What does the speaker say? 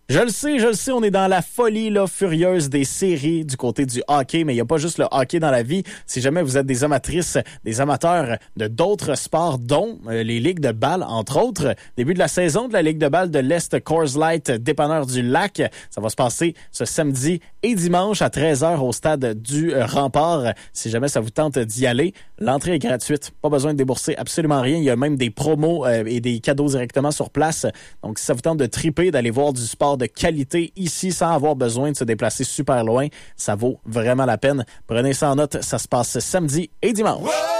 Je le sais, on est dans la folie là, furieuse des séries du côté du hockey, mais il n'y a pas juste le hockey dans la vie. Si jamais vous êtes des amatrices, des amateurs de d'autres sports, dont les ligues de balle, entre autres, début de la saison de la Ligue de balle de l'Est Coors Light, dépanneur du Lac, ça va se passer ce samedi et dimanche à 13h au stade du Rempart. Si jamais ça vous tente d'y aller, l'entrée est gratuite. Pas besoin de débourser absolument rien. Il y a même des promos et des cadeaux directement sur place. Donc, si ça vous tente de triper, d'aller voir du sport de qualité ici sans avoir besoin de se déplacer super loin, ça vaut vraiment la peine. Prenez ça en note, ça se passe samedi et dimanche.